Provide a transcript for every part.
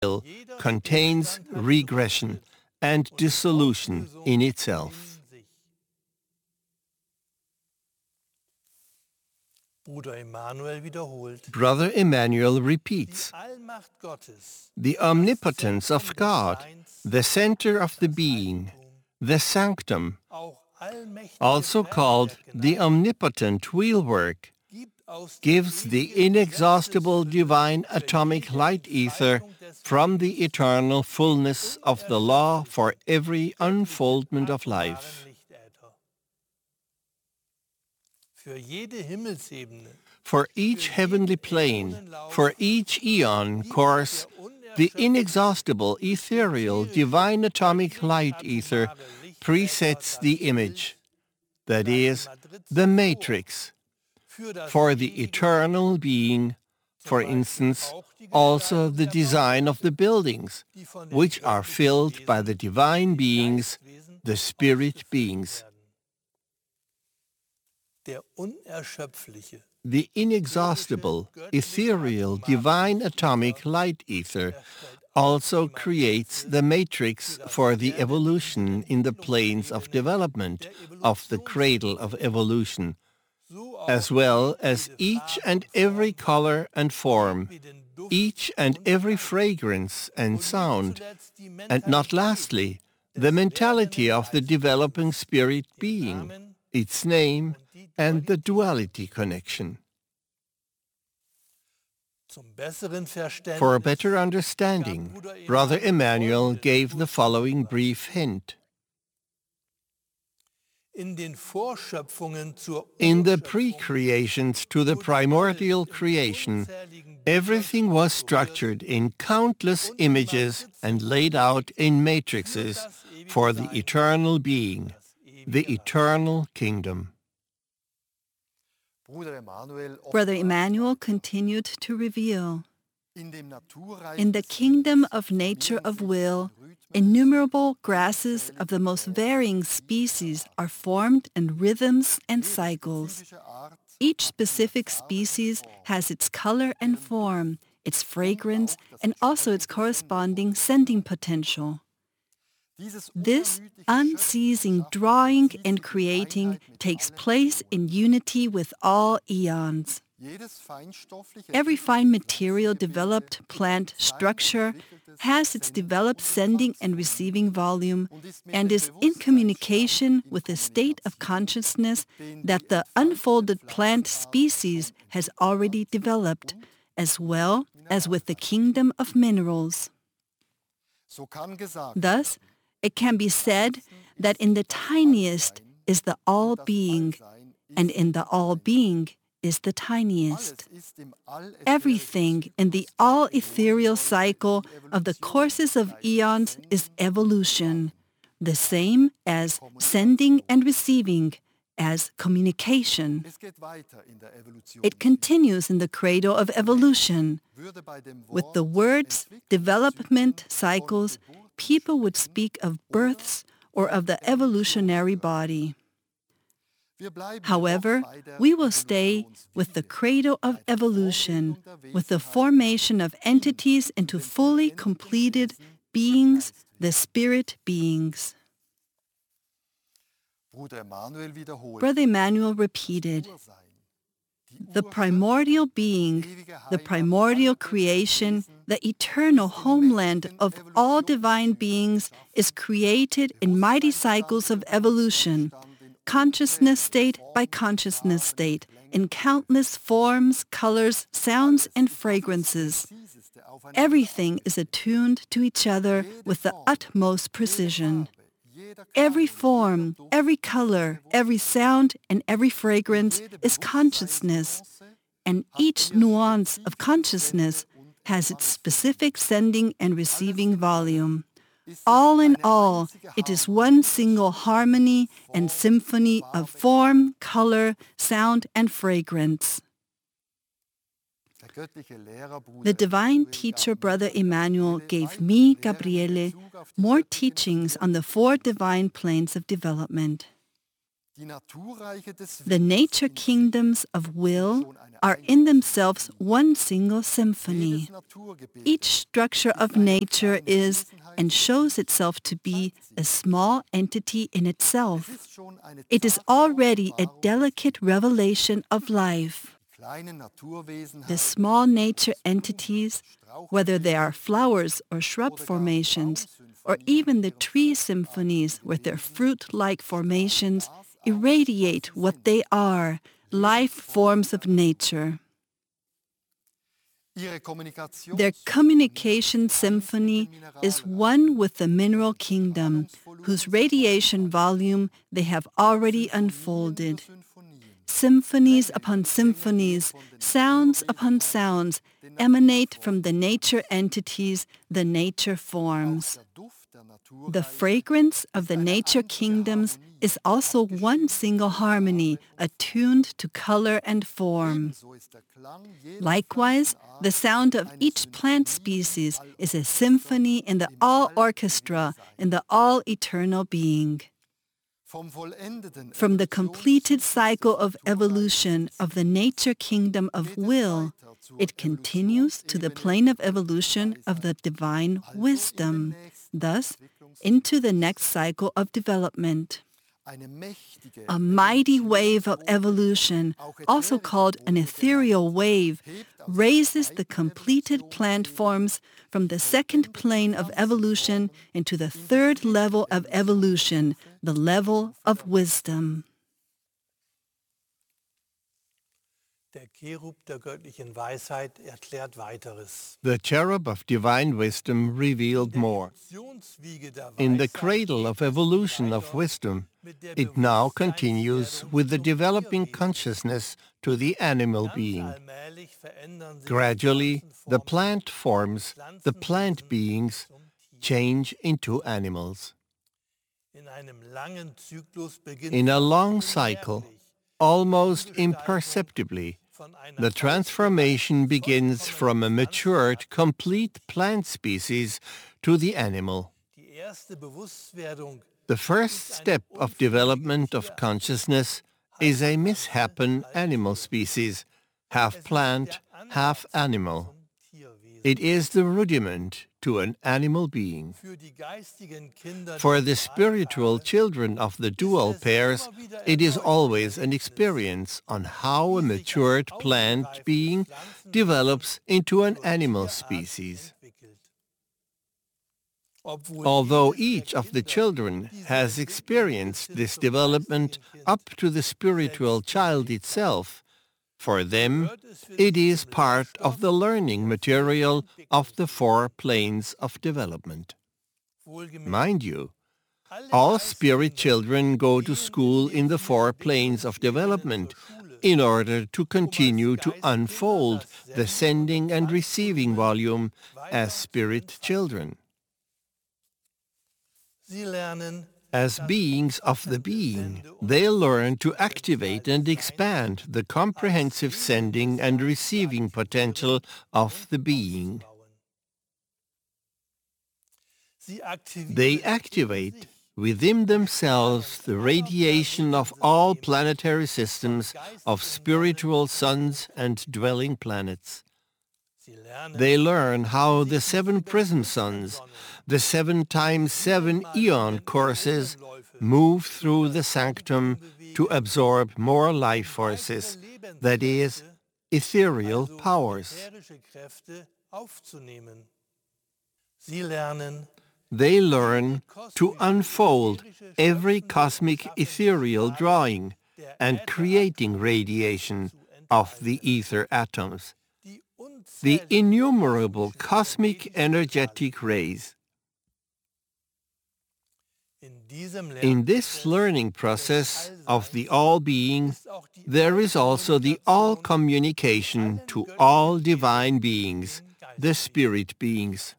contains regression and dissolution in itself. Brother Emmanuel repeats, the omnipotence of God, the center of the being, the sanctum, also called the omnipotent wheelwork, gives the inexhaustible divine atomic light ether from the eternal fullness of the law for every unfoldment of life. For each heavenly plane, for each eon course, the inexhaustible, ethereal, divine atomic light ether presets the image, that is, the matrix, for the eternal being, for instance, also the design of the buildings, which are filled by the divine beings, the spirit beings. The inexhaustible, ethereal, divine atomic light ether also creates the matrix for the evolution in the planes of development of the cradle of evolution, as well as each and every color and form, each and every fragrance and sound, and not lastly, the mentality of the developing spirit being, its name, and the duality connection. For a better understanding, Brother Emmanuel gave the following brief hint. In the pre-creations to the primordial creation, everything was structured in countless images and laid out in matrices for the eternal being, the eternal kingdom. Brother Emmanuel continued to reveal, in the kingdom of nature of will, innumerable grasses of the most varying species are formed in rhythms and cycles. Each specific species has its color and form, its fragrance, and also its corresponding sending potential. This unceasing drawing and creating takes place in unity with all eons. Every fine material developed plant structure has its developed sending and receiving volume and is in communication with the state of consciousness that the unfolded plant species has already developed, as well as with the kingdom of minerals. Thus, it can be said that in the tiniest is the all-being, and in the all-being is the tiniest. Everything in the all-ethereal cycle of the courses of eons is evolution, the same as sending and receiving, as communication. It continues in the cradle of evolution. With the words development cycles, people would speak of births or of the evolutionary body. However, we will stay with the cradle of evolution, with the formation of entities into fully completed beings, the spirit beings. Brother Emmanuel repeated, the primordial being, the primordial creation, the eternal homeland of all divine beings is created in mighty cycles of evolution, consciousness state by consciousness state, in countless forms, colors, sounds, and fragrances. Everything is attuned to each other with the utmost precision. Every form, every color, every sound, and every fragrance is consciousness, and each nuance of consciousness has its specific sending and receiving volume. All in all, it is one single harmony and symphony of form, color, sound, and fragrance. The divine teacher, Brother Emmanuel, gave me, Gabriele, more teachings on the 4 divine planes of development. The nature kingdoms of will are in themselves one single symphony. Each structure of nature is and shows itself to be a small entity in itself. It is already a delicate revelation of life. The small nature entities, whether they are flowers or shrub formations, or even the tree symphonies with their fruit-like formations, irradiate what they are, life forms of nature. Their communication symphony is one with the mineral kingdom, whose radiation volume they have already unfolded. Symphonies upon symphonies, sounds upon sounds, emanate from the nature entities, the nature forms. The fragrance of the nature kingdoms is also one single harmony, attuned to color and form. Likewise, the sound of each plant species is a symphony in the all-orchestra, in the all-eternal being. From the completed cycle of evolution of the nature kingdom of will, it continues to the plane of evolution of the divine wisdom, thus into the next cycle of development. A mighty wave of evolution, also called an ethereal wave, raises the completed plant forms from the second plane of evolution into the third level of evolution, the level of wisdom. Der Cherub der göttlichen Weisheit erklärt weiteres. The cherub of divine wisdom revealed more. In the cradle of evolution of wisdom, it now continues with the developing consciousness to the animal being. Gradually, the plant forms, the plant beings, change into animals. In a long cycle, almost imperceptibly, the transformation begins from a matured, complete plant species to the animal. The first step of development of consciousness is a misshapen animal species, half plant, half animal. It is the rudiment to an animal being. For the spiritual children of the dual pairs, it is always an experience on how a matured plant being develops into an animal species. Although each of the children has experienced this development up to the spiritual child itself, for them, it is part of the learning material of the 4 planes of development. Mind you, all spirit children go to school in the 4 planes of development in order to continue to unfold the sending and receiving volume as spirit children. As beings of the being, they learn to activate and expand the comprehensive sending and receiving potential of the being. They activate within themselves the radiation of all planetary systems of spiritual suns and dwelling planets. They learn how the 7 prism suns, the 7 times 7 eon courses, move through the sanctum to absorb more life forces, that is, ethereal powers. They learn to unfold every cosmic ethereal drawing and creating radiation of the ether atoms, the innumerable cosmic energetic rays. In this learning process of the all-being, there is also the all-communication to all divine beings, the spirit beings.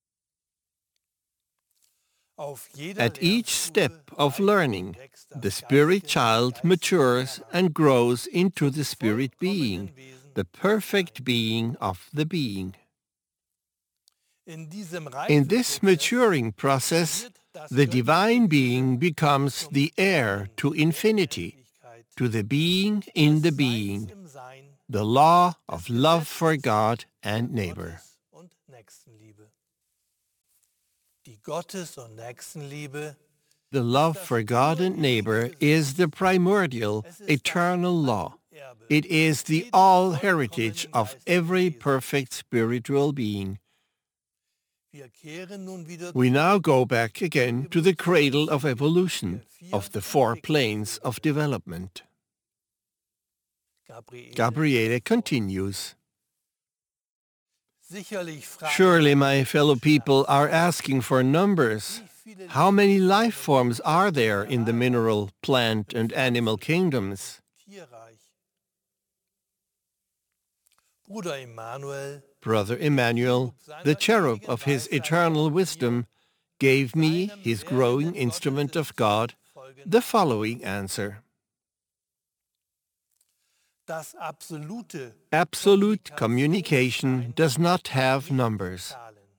At each step of learning, the spirit child matures and grows into the spirit being, the perfect being of the being. In this maturing process, the divine being becomes the heir to infinity, to the being in the being, the law of love for God and neighbor. The love for God and neighbor is the primordial, eternal law. It is the all heritage of every perfect spiritual being. We now go back again to the cradle of evolution, of the 4 planes of development. Gabriele continues. Surely my fellow people are asking for numbers. How many life forms are there in the mineral, plant, and animal kingdoms? Brother Emmanuel, the cherub of his eternal wisdom, gave me, his growing instrument of God, the following answer. Absolute communication does not have numbers.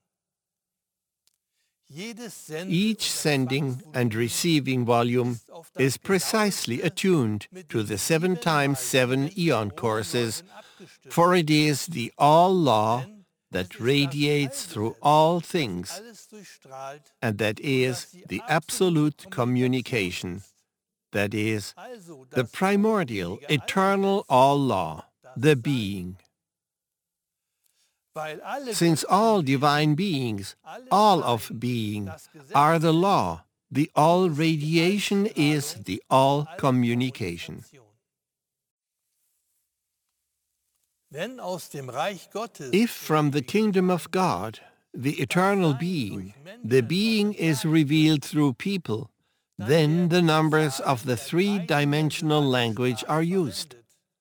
Each sending and receiving volume is precisely attuned to the 7 times 7 eon courses, for it is the all-law that radiates through all things, and that is the absolute communication, that is, the primordial, eternal all-law, the being. Since all divine beings, all of being, are the law, the all-radiation is the all-communication. If from the kingdom of God, the eternal being, the being is revealed through people, then the numbers of the 3-dimensional language are used.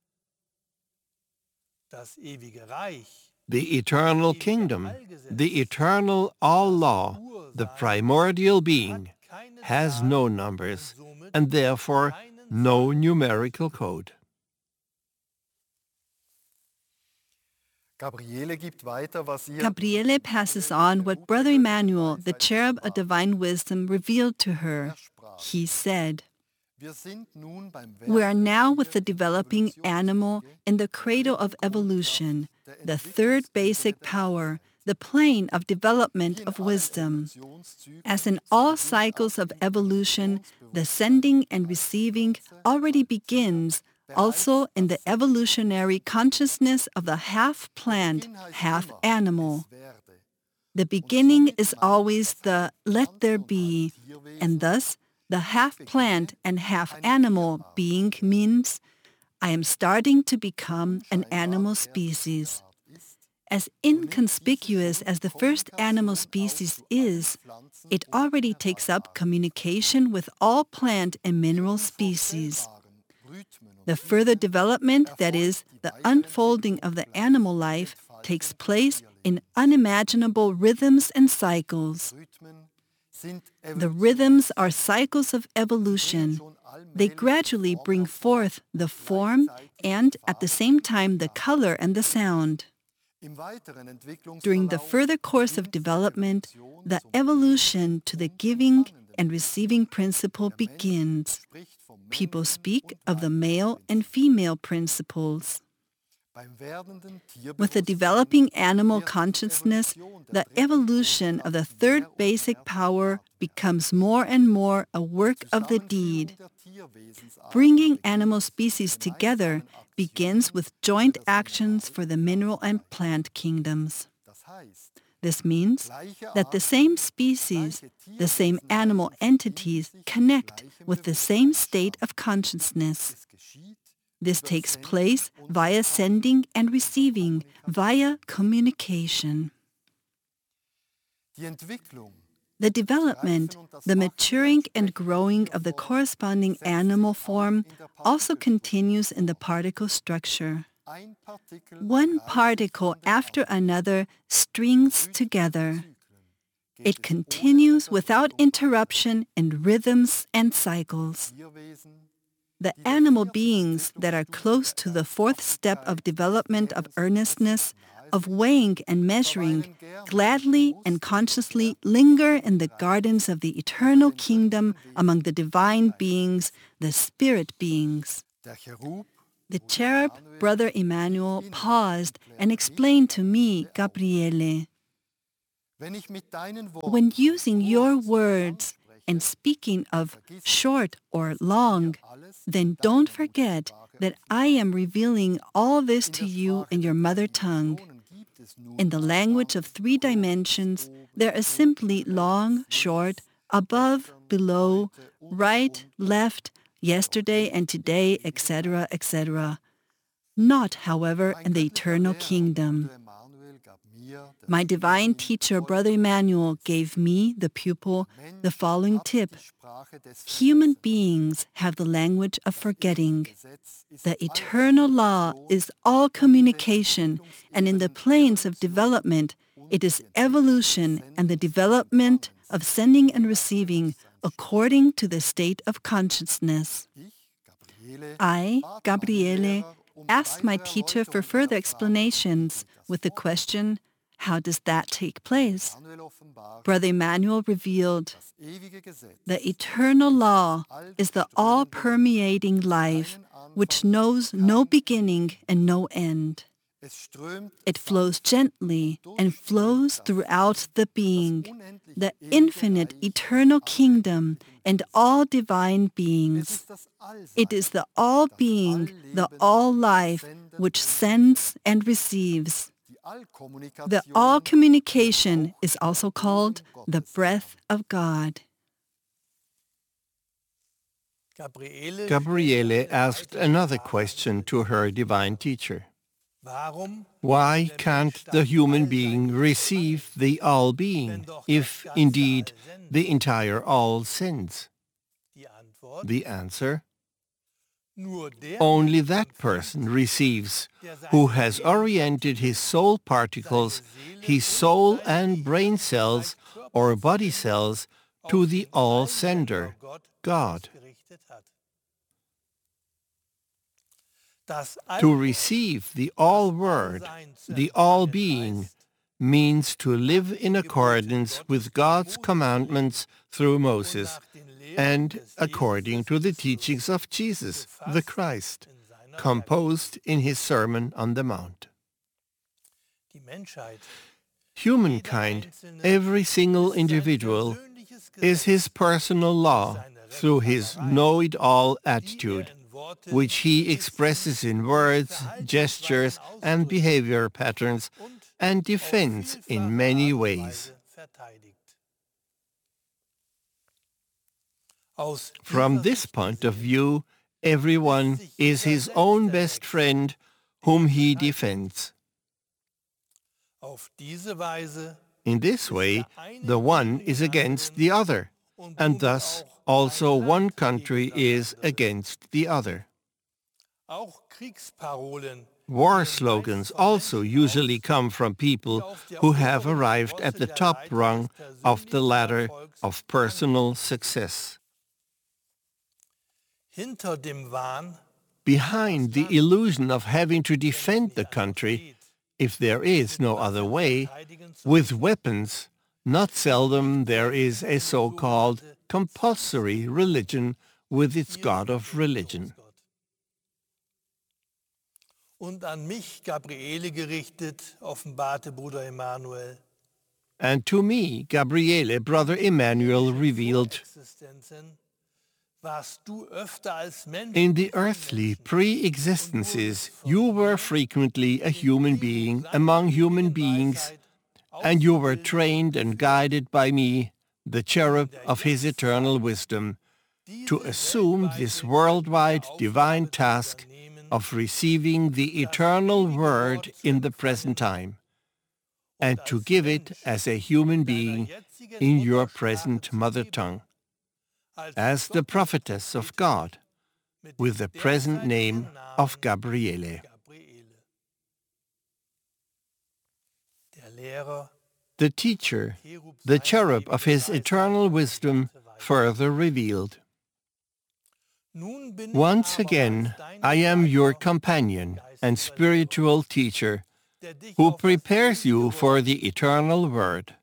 The eternal kingdom, the eternal all-law, the primordial being, has no numbers, and therefore no numerical code. Gabriele passes on what Brother Emmanuel, the cherub of divine wisdom, revealed to her. He said, "We are now with the developing animal in the cradle of evolution, the 3rd basic power, the plane of development of wisdom. As in all cycles of evolution, the sending and receiving already begins also in the evolutionary consciousness of the half-plant, half-animal. The beginning is always the let there be, and thus the half-plant and half-animal being means I am starting to become an animal species. As inconspicuous as the first animal species is, it already takes up communication with all plant and mineral species. The further development, that is, the unfolding of the animal life, takes place in unimaginable rhythms and cycles. The rhythms are cycles of evolution. They gradually bring forth the form and, at the same time, the color and the sound. During the further course of development, the evolution to the giving and receiving principle begins. People speak of the male and female principles. With the developing animal consciousness, the evolution of the 3rd basic power becomes more and more a work of the deed. Bringing animal species together begins with joint actions for the mineral and plant kingdoms. This means that the same species, the same animal entities connect with the same state of consciousness. This takes place via sending and receiving, via communication. The development, the maturing and growing of the corresponding animal form also continues in the particle structure. One particle after another strings together. It continues without interruption in rhythms and cycles. The animal beings that are close to the 4th step of development of earnestness of weighing and measuring, gladly and consciously linger in the gardens of the eternal kingdom among the divine beings, the spirit beings. The cherub, Brother Emmanuel, paused and explained to me, Gabriele, when using your words and speaking of short or long, then don't forget that I am revealing all this to you in your mother tongue. In the language of 3 dimensions, there is simply long, short, above, below, right, left, yesterday and today, etc., etc. Not, however, in the eternal kingdom. My divine teacher, Brother Emmanuel, gave me, the pupil, the following tip. Human beings have the language of forgetting. The eternal law is all communication, and in the planes of development, it is evolution and the development of sending and receiving according to the state of consciousness. I, Gabriele, asked my teacher for further explanations with the question, how does that take place? Brother Emmanuel revealed, the eternal law is the all-permeating life which knows no beginning and no end. It flows gently and flows throughout the being, the infinite eternal kingdom and all divine beings. It is the all-being, the all-life, which sends and receives. The all-communication is also called the breath of God. Gabriele asked another question to her divine teacher. Why can't the human being receive the all-being, if indeed the entire all sends? The answer: only that person receives who has oriented his soul particles, his soul and brain cells or body cells to the all-sender, God. To receive the all-word, the all-being, means to live in accordance with God's commandments through Moses and according to the teachings of Jesus, the Christ, composed in his Sermon on the Mount. Humankind, every single individual, is his personal law through his know-it-all attitude, which he expresses in words, gestures, and behavior patterns, and defends in many ways. From this point of view, everyone is his own best friend whom he defends. In this way, the one is against the other, and thus also one country is against the other. War slogans also usually come from people who have arrived at the top rung of the ladder of personal success. Behind the illusion of having to defend the country, if there is no other way, with weapons, not seldom there is a so-called compulsory religion with its God of religion. Und an mich, Gabriele, gerichtet, offenbarte Bruder Emmanuel. And to me, Gabriele, Brother Emmanuel revealed, in the earthly pre-existences, you were frequently a human being among human beings, and you were trained and guided by me, the cherub of his eternal wisdom, to assume this worldwide divine task of receiving the eternal word in the present time, and to give it as a human being in your present mother tongue, as the prophetess of God, with the present name of Gabriele. The teacher, the cherub of his eternal wisdom, further revealed, once again, I am your companion and spiritual teacher, who prepares you for the eternal Word.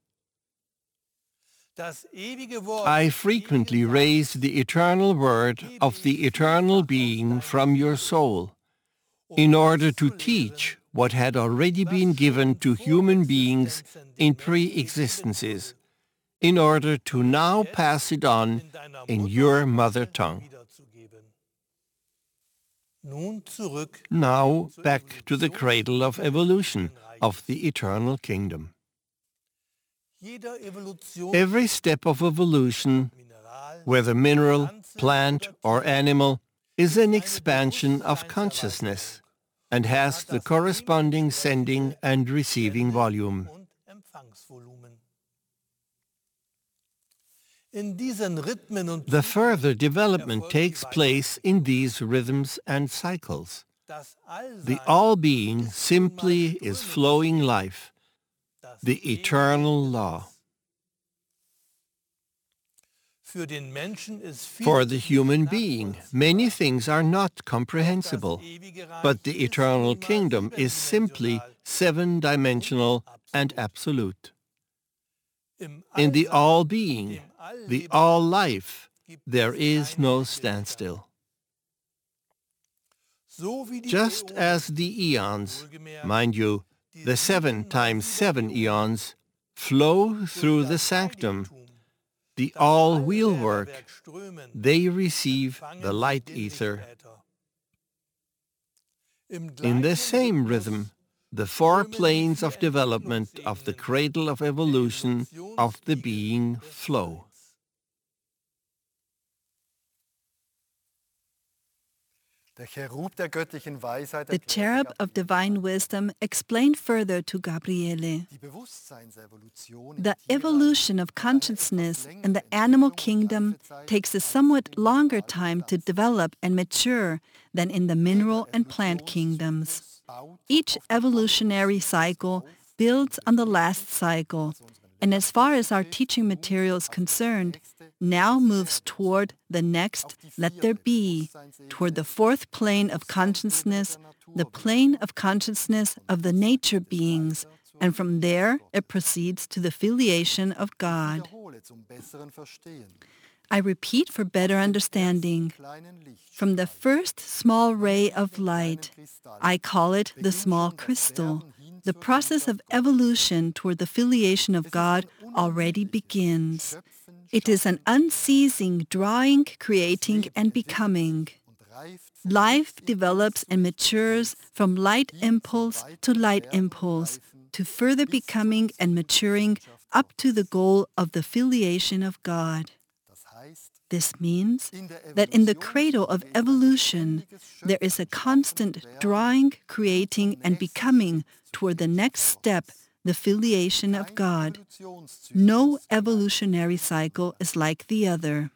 I frequently raise the eternal Word of the eternal being from your soul, in order to teach what had already been given to human beings in pre-existences, in order to now pass it on in your mother tongue. Now back to the cradle of evolution of the eternal kingdom. Every step of evolution, whether mineral, plant or animal, is an expansion of consciousness and has the corresponding sending and receiving volume. The further development takes place in these rhythms and cycles. The all-being simply is flowing life, the eternal law. For the human being, many things are not comprehensible, but the eternal kingdom is simply seven-dimensional and absolute. In the all-being, the all-life, there is no standstill. Just as the eons, mind you, the 7 times 7 eons, flow through the sanctum, the all-wheel-work, they receive the light ether. In the same rhythm, the 4 planes of development of the cradle of evolution of the being flow. The cherub of divine wisdom explained further to Gabriele. The evolution of consciousness in the animal kingdom takes a somewhat longer time to develop and mature than in the mineral and plant kingdoms. Each evolutionary cycle builds on the last cycle, and as far as our teaching material is concerned, now moves toward the next let there be, toward the 4th plane of consciousness, the plane of consciousness of the nature beings, and from there it proceeds to the filiation of God. I repeat for better understanding. From the first small ray of light, I call it the small crystal, the process of evolution toward the filiation of God already begins. It is an unceasing drawing, creating, and becoming. Life develops and matures from light impulse to light impulse, to further becoming and maturing up to the goal of the filiation of God. This means that in the cradle of evolution, there is a constant drawing, creating, and becoming toward the next step, the filiation of God. No evolutionary cycle is like the other.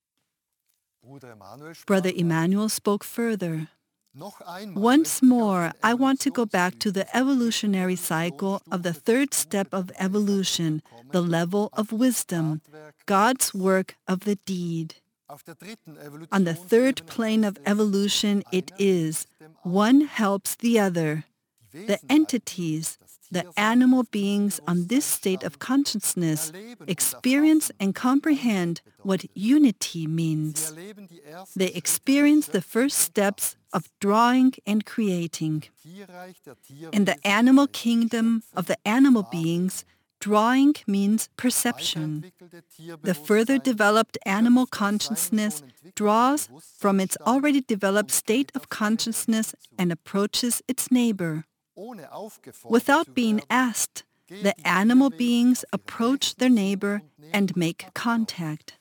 Brother Emmanuel spoke further. Once more, I want to go back to the evolutionary cycle of the 3rd step of evolution, the level of wisdom, God's work of the deed. On the 3rd plane of evolution, it is, one helps the other. The entities, the animal beings on this state of consciousness experience and comprehend what unity means. They experience the first steps of drawing and creating. In the animal kingdom of the animal beings, drawing means perception. The further developed animal consciousness draws from its already developed state of consciousness and approaches its neighbor. Without being asked, the animal beings approach their neighbor and make contact.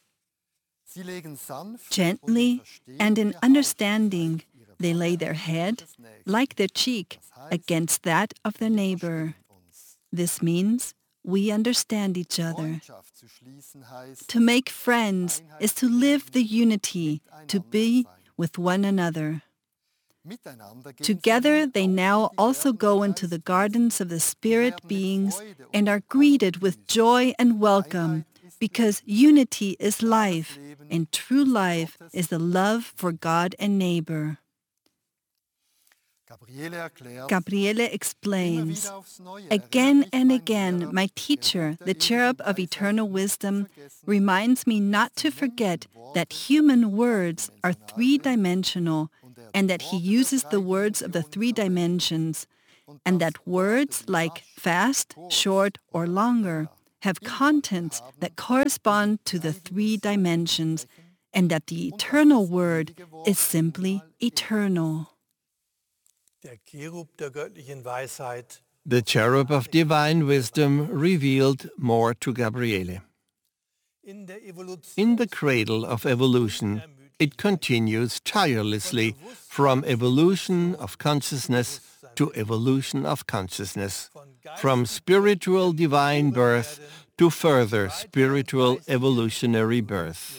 Gently and in understanding, they lay their head, like their cheek, against that of their neighbor. This means we understand each other. To make friends is to live the unity, to be with one another. Together they now also go into the gardens of the spirit beings and are greeted with joy and welcome, because unity is life, and true life is the love for God and neighbor. Gabriele explains, "Again and again, my teacher, the cherub of eternal wisdom, reminds me not to forget that human words are three-dimensional and that he uses the words of the three dimensions, and that words like fast, short, or longer have contents that correspond to the three dimensions, and that the eternal word is simply eternal." Der Cherub der göttlichen Weisheit The cherub of divine wisdom revealed more to Gabriele. in der Evolution In the cradle of evolution, it continues tirelessly from evolution of consciousness to evolution of consciousness, from spiritual divine birth to further spiritual evolutionary birth.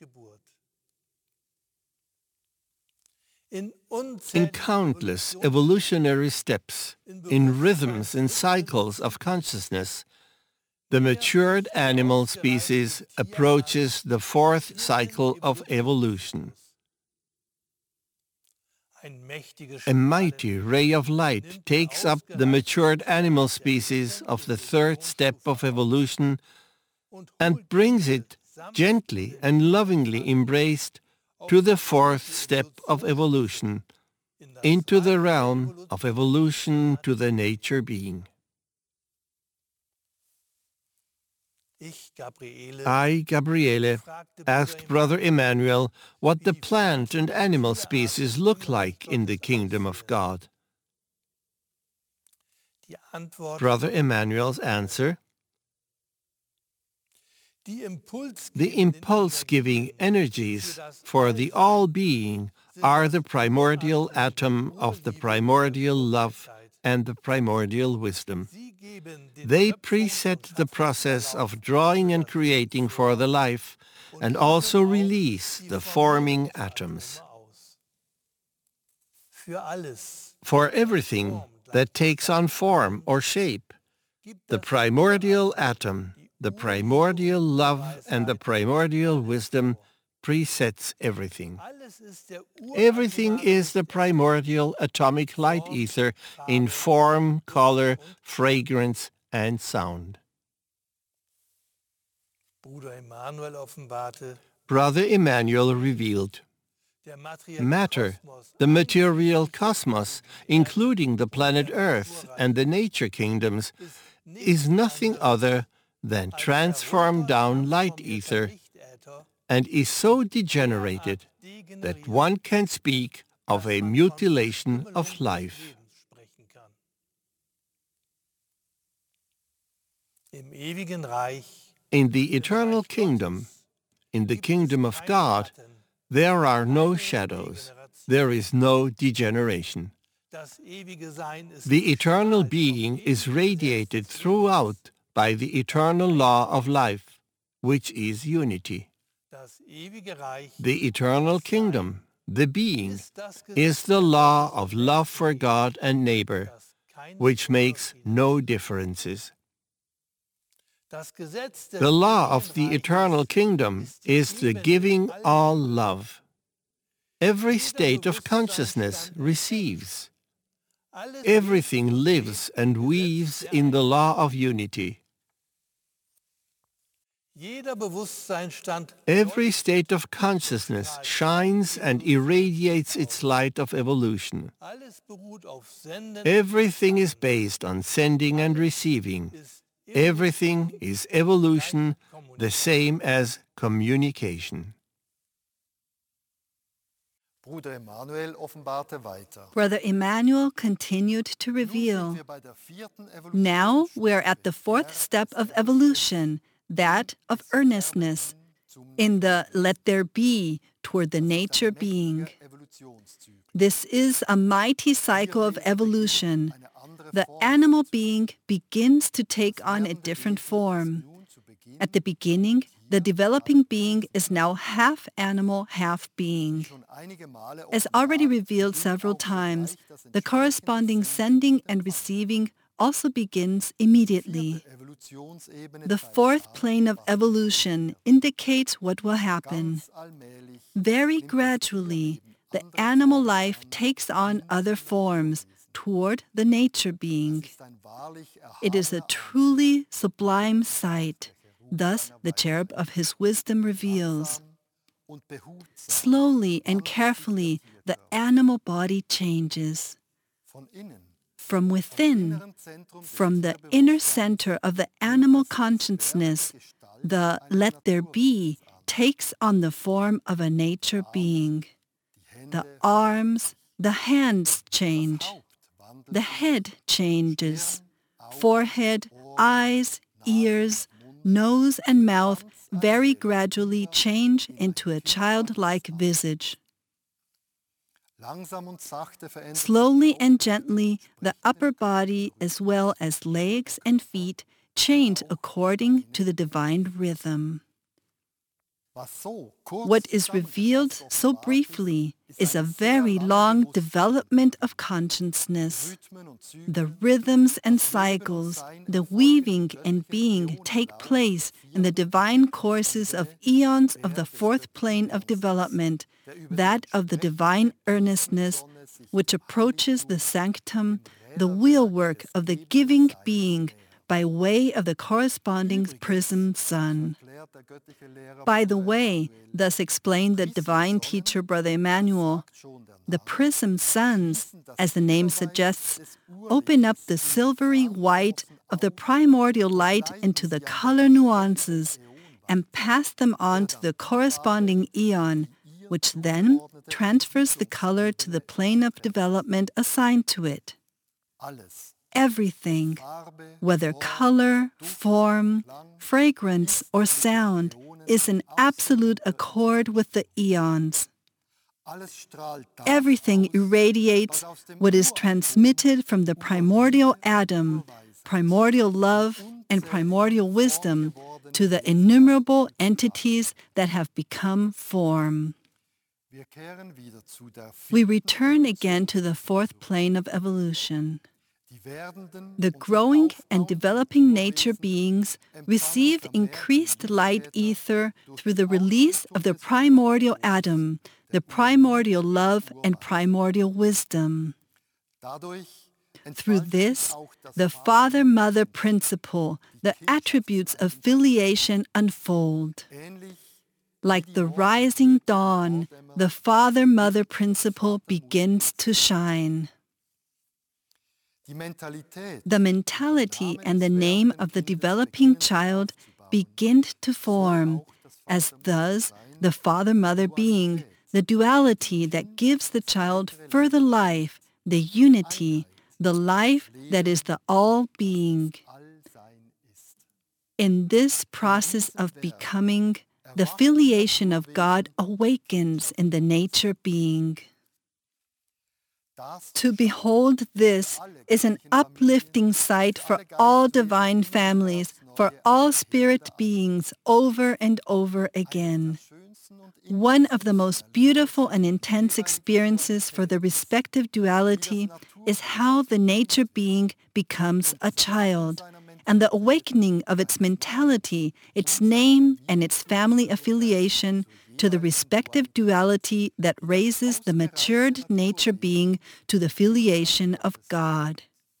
In countless evolutionary steps, in rhythms and cycles of consciousness, the matured animal species approaches the fourth cycle of evolution. A mighty ray of light takes up the matured animal species of the third step of evolution and brings it, gently and lovingly embraced, to the fourth step of evolution, into the realm of evolution to the nature being. I, Gabriele, asked Brother Emmanuel what the plant and animal species look like in the kingdom of God. Brother Emmanuel's answer: the impulse-giving energies for the all-being are the primordial atom of the primordial love and the primordial wisdom. They preset the process of drawing and creating for the life and also release the forming atoms. For everything that takes on form or shape, the primordial atom, the primordial love and the primordial wisdom presets everything. Everything is the primordial atomic light ether in form, color, fragrance, and sound. Brother Emmanuel revealed, matter, the material cosmos, including the planet Earth and the nature kingdoms, is nothing other than transformed down light ether, and is so degenerated that one can speak of a mutilation of life. In the eternal kingdom, in the kingdom of God, there are no shadows, there is no degeneration. The eternal being is radiated throughout by the eternal law of life, which is unity. The eternal kingdom, the being, is the law of love for God and neighbor, which makes no differences. The law of the eternal kingdom is the giving all love. Every state of consciousness receives. Everything lives and weaves in the law of unity. Every state of consciousness shines and irradiates its light of evolution. Everything is based on sending and receiving. Everything is evolution, the same as communication. Brother Emmanuel continued to reveal, now we are at the fourth step of evolution, that of earnestness, in the let there be toward the nature being. This is a mighty cycle of evolution. The animal being begins to take on a different form. At the beginning, the developing being is now half animal, half being. As already revealed several times, the corresponding sending and receiving also begins immediately. The fourth plane of evolution indicates what will happen. Very gradually, the animal life takes on other forms toward the nature being. It is a truly sublime sight. Thus the cherub of his wisdom reveals. Slowly and carefully, the animal body changes. From within, from the inner center of the animal consciousness, the let there be takes on the form of a nature being. The arms, the hands change. The head changes. Forehead, eyes, ears, nose and mouth very gradually change into a childlike visage. Slowly and gently, the upper body as well as legs and feet change according to the divine rhythm. What is revealed so briefly is a very long development of consciousness. The rhythms and cycles, the weaving and being take place in the divine courses of eons of the fourth plane of development, that of the divine earnestness, which approaches the sanctum, the wheelwork of the giving being by way of the corresponding prism sun. By the way, thus explained the divine teacher Brother Emmanuel, the prism suns, as the name suggests, open up the silvery white of the primordial light into the color nuances and pass them on to the corresponding eon, which then transfers the color to the plane of development assigned to it. Everything, whether color, form, fragrance, or sound, is in absolute accord with the eons. Everything irradiates what is transmitted from the primordial Adam, primordial love, and primordial wisdom to the innumerable entities that have become form. We return again to the fourth plane of evolution. The growing and developing nature beings receive increased light ether through the release of the primordial Adam, the primordial love and primordial wisdom. Through this, the father-mother principle, the attributes of filiation unfold. Like the rising dawn, the father-mother principle begins to shine. The mentality and the name of the developing child begin to form, as does the father-mother being, the duality that gives the child further life, the unity, the life that is the all-being. In this process of becoming, the filiation of God awakens in the nature being. To behold this is an uplifting sight for all divine families, for all spirit beings over and over again. One of the most beautiful and intense experiences for the respective duality is how the nature being becomes a child, and the awakening of its mentality, its name, and its family affiliation to the respective duality that raises the matured nature being to the filiation of God.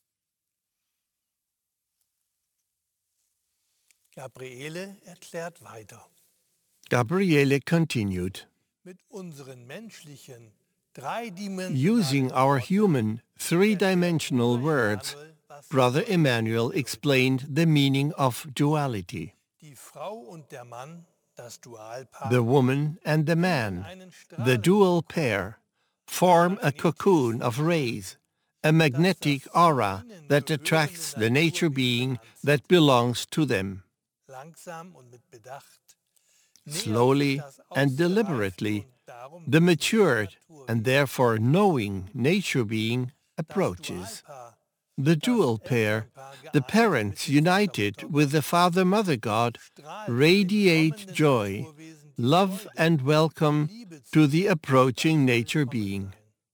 Gabriele erklärt weiter. Gabriele continued. Mit unseren menschlichen, dreidimensionalen Using our human, three-dimensional words, Brother Emmanuel explained the meaning of duality. Die Frau und der Mann, das Dualpaar, The woman and the man, the dual pair, form a cocoon of rays, a magnetic aura that attracts the nature being that belongs to them. langsam und mit Bedacht, Slowly and deliberately, the matured and therefore knowing nature being approaches. The dual pair, the parents united with the Father-Mother God, radiate joy, love and welcome to the approaching nature being.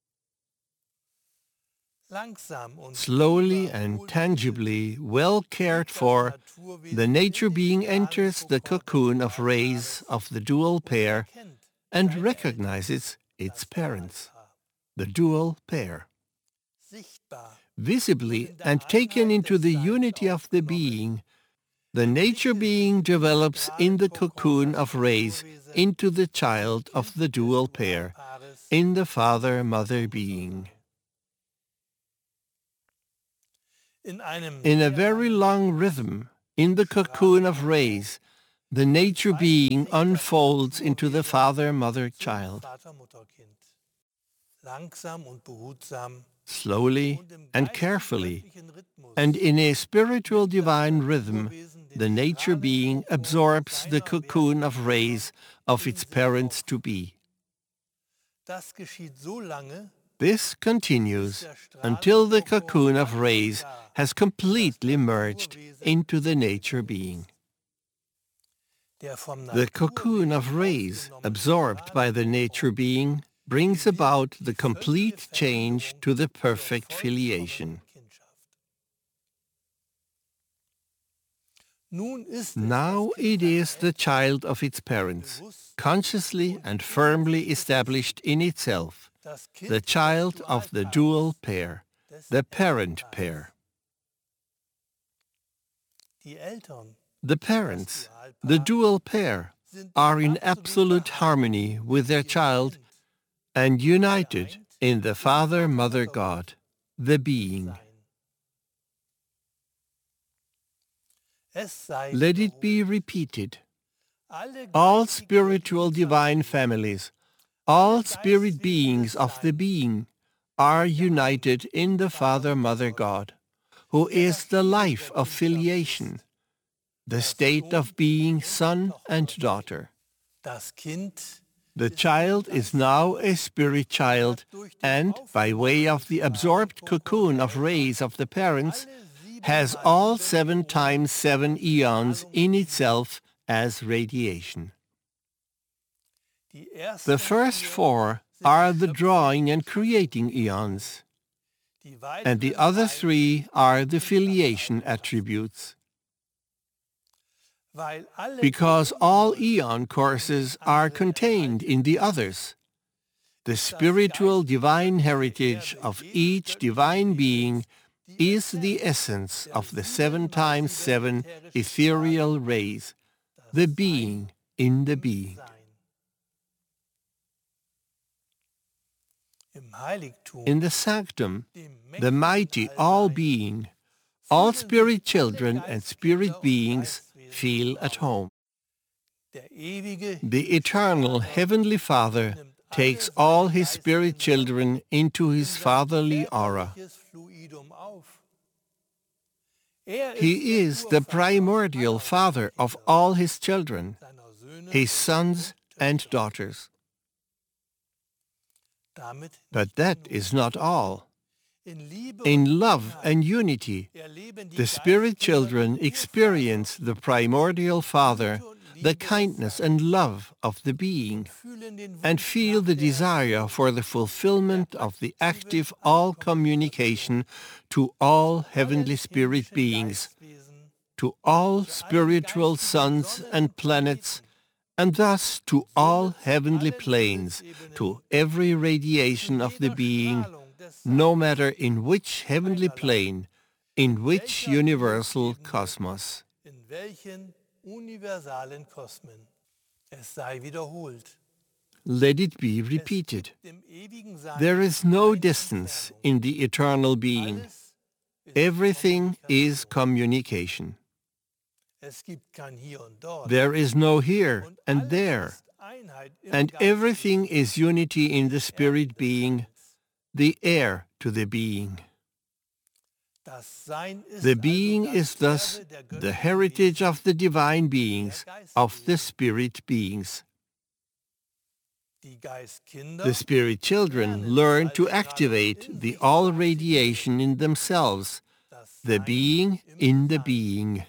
Slowly and tangibly, well cared for, the nature being enters the cocoon of rays of the dual pair and recognizes its parents. the dual pair. sichtbar. Visibly and taken into the unity of the being, the nature being develops in the cocoon of rays into the child of the dual pair, in the father-mother being. In a very long rhythm, in the cocoon of rays, the nature being unfolds into the father-mother child. Langsam und behutsam Slowly and carefully, and in a spiritual divine rhythm, the nature being absorbs the cocoon of rays of its parents-to-be. Das geschieht so lange, This continues until the cocoon of rays has completely merged into the nature being. der vom The cocoon of rays absorbed by the nature being brings about the complete change to the perfect filiation. Now it is the child of its parents, consciously and firmly established in itself, the child of the dual pair, the parent pair. The parents, the dual pair, are in absolute harmony with their child and united in the Father-Mother God, the being. Let it be repeated. All spiritual divine families, all spirit beings of the being, are united in the Father-Mother God, who is the life of filiation, the state of being son and daughter. The child is now a spirit child, and, by way of the absorbed cocoon of rays of the parents, has all 7 times 7 eons in itself as radiation. The first 4 are the drawing and creating eons, and the other 3 are the filiation attributes. Because all eon courses are contained in the others, the spiritual divine heritage of each divine being is the essence of the 7 times 7 ethereal rays, the being in the being. In the sanctum, the mighty all-being, all spirit children and spirit beings feel at home. The eternal Heavenly Father takes all his spirit children into his fatherly aura. He is the primordial father of all his children, his sons and daughters. But that is not all. In love and unity, the spirit children experience the primordial Father, the kindness and love of the being, and feel the desire for the fulfillment of the active all-communication to all heavenly spirit beings, to all spiritual suns and planets, and thus to all heavenly planes, to every radiation of the being, no matter in which heavenly plane, in which universal cosmos. Let it be repeated. There is no distance in the eternal being. Everything is communication. There is no here and there, and everything is unity in the spirit being, the heir to the being. The being is thus the heritage of the divine beings, of the spirit beings. The spirit children learn to activate the all radiation in themselves, the being in the being.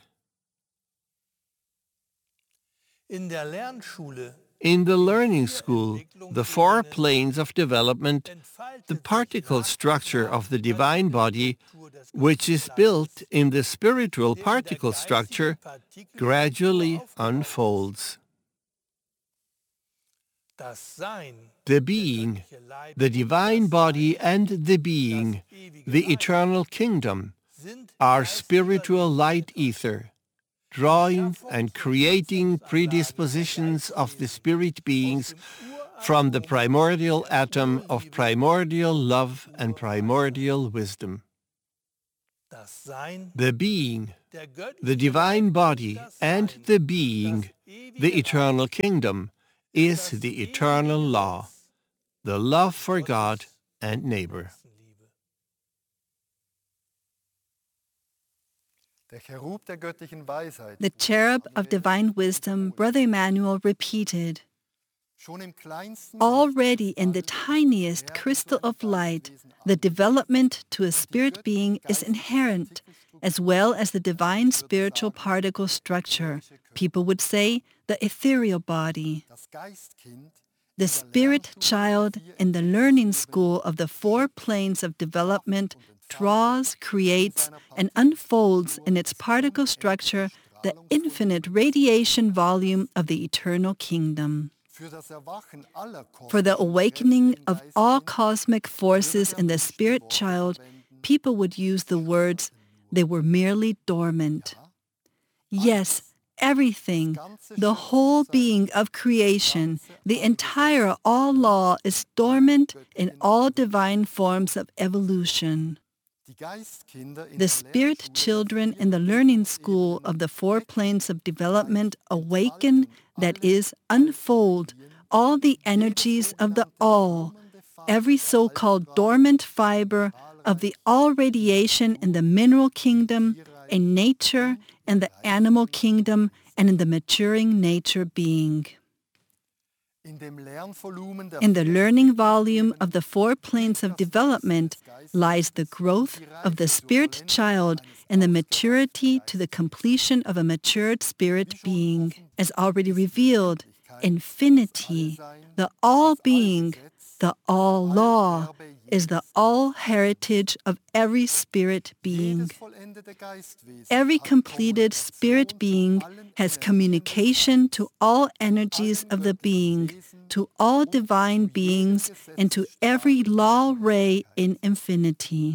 In the learning school, the 4 planes of development, the particle structure of the divine body, which is built in the spiritual particle structure, gradually unfolds. Das Sein, The being, the divine body, and the being, the eternal kingdom, sind are spiritual light ether, drawing and creating predispositions of the spirit beings from the primordial atom of primordial love and primordial wisdom. das Sein, The being, der göttliche the divine Leib, body, das and Sein, the being, ewige the Reich, eternal kingdom, is das the ewige eternal law, Gesetz the love for Gottes God and neighbor. Nächstenliebe. Der Cherub der göttlichen Weisheit. The cherub of divine wisdom, Brother Emmanuel repeated, Schon im kleinsten already in the tiniest crystal of light, the development to a spirit being is inherent, as well as the divine spiritual particle structure. People would say the ethereal body. das Geistkind The spirit child in the learning school of the four planes of development draws, creates, and unfolds in its particle structure the infinite radiation volume of the eternal kingdom. für das Erwachen aller For the awakening of all cosmic forces in the spirit child, people would use the words, they were merely dormant. Yes, everything, the whole being of creation, the entire all law is dormant in all divine forms of evolution. die Geistkinder in The der spirit Lernschule children in the learning school of the four planes of development awaken, that is, unfold, all the energies of the all, every so-called dormant fiber of the all radiation in the mineral kingdom, in nature, in the animal kingdom, and in the maturing nature being. in dem Lernvolumen der In the learning volume of the four planes of development lies the growth of the spirit child and the maturity to the completion of a matured spirit being, as already revealed, infinity, the all-being, the all-law, is the all-heritage of every spirit being. jedes vollendete Geistwesen Every completed spirit being has communication to all energies of the being, to all divine beings, and to every law ray in infinity.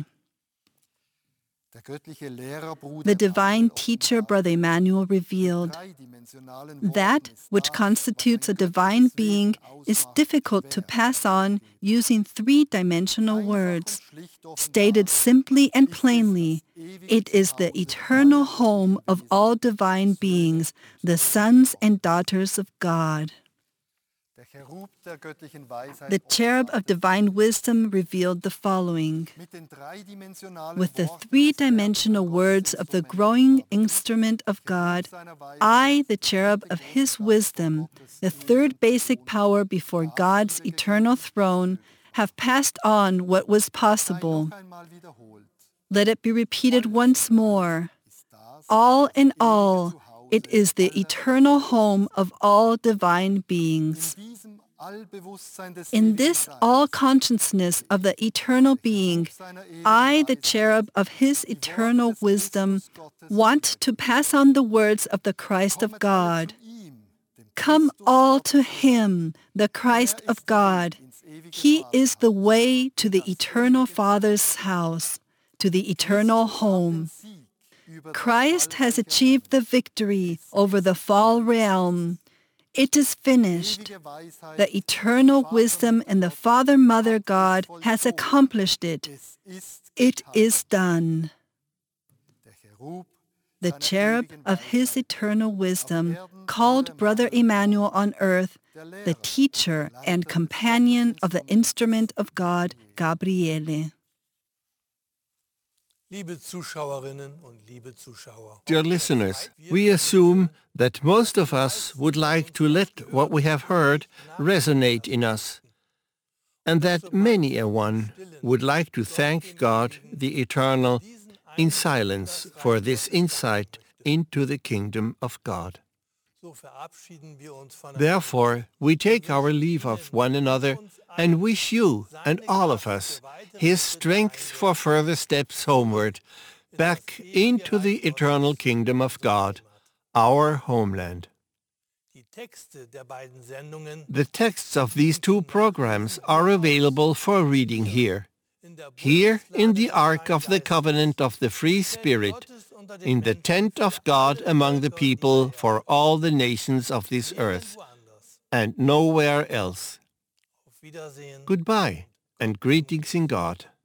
der göttliche Lehrerbruder The divine teacher, Brother Emmanuel, revealed, dreidimensionalen that which constitutes a divine being is difficult to pass on using three-dimensional words. Stated simply and plainly, it is the eternal home of all divine beings, the sons and daughters of God. der Cherub der göttlichen Weisheit The cherub of divine wisdom revealed the following. mit den dreidimensionalen With the Worten three-dimensional words of the growing instrument of God, I, the cherub of his wisdom, the third basic power before God's eternal throne, have passed on what was possible. noch einmal wiederholt. Let it be repeated once more. All in all, it is the eternal home of all divine beings. Diesem Allbewusstsein des In ewigen this Seins, all-consciousness of the eternal being, seiner ewigen I, the Weisheit, cherub of his eternal wisdom, want to pass on the words of the Christ of kommet alle God. zu ihm, dem Come Christus all Gottes. to him, the Christ of God. He is the way to the eternal Father's house, to the eternal home. Sieg über das Christ has allreiche achieved the victory over the fall realm. It is finished. ewige Weisheit. The eternal wisdom in the Father, Mother, God has accomplished it. Es ist It getan. is done. Der Cherub The seiner cherub ewigen of his Weisheit, eternal wisdom, called Brother Emmanuel on earth, the teacher and companion of the instrument of God, Gabriele. Liebe Zuschauerinnen und liebe Zuschauer, Dear listeners, we assume that most of us would like to let what we have heard resonate in us, and that many a one would like to thank God, the Eternal, in silence for this insight into the kingdom of God. so verabschieden wir uns voneinander. Therefore, we take our leave of one another and wish you and all of us His strength for further steps homeward, back into the eternal kingdom of God, our homeland. Texte der beiden Sendungen The texts of these two programs are available for reading here. Here in the Ark of the Covenant of the Free Spirit, in the tent of God among the people for all the nations of this earth, and nowhere else. Auf Wiedersehen. Goodbye and greetings in God.